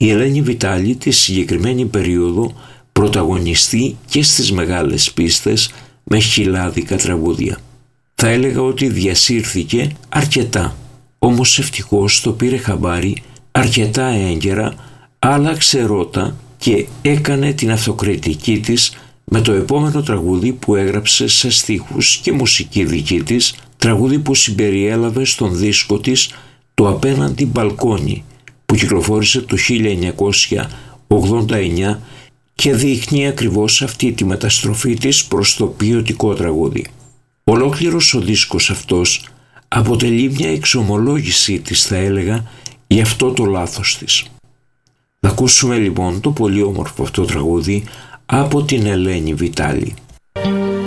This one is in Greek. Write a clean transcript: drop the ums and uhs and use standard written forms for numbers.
Η Ελένη Βιτάλη τη συγκεκριμένη περίοδο πρωταγωνιστεί και στις μεγάλες πίστες με χιλάδικα τραγούδια. Θα έλεγα ότι διασύρθηκε αρκετά, όμως ευτυχώς το πήρε χαμπάρι αρκετά έγκαιρα, άλλαξε ρότα και έκανε την αυτοκριτική της με το επόμενο τραγούδι που έγραψε σε στίχους και μουσική δική της, τραγούδι που συμπεριέλαβε στον δίσκο της «Το απέναντι μπαλκόνι» που κυκλοφόρησε το 1989 και δείχνει ακριβώς αυτή τη μεταστροφή της προς το ποιοτικό τραγούδι. Ολόκληρος ο δίσκος αυτός αποτελεί μια εξομολόγησή της, θα έλεγα, για αυτό το λάθος της. Θα ακούσουμε λοιπόν το πολύ όμορφο αυτό τραγούδι από την Ελένη Βιτάλη.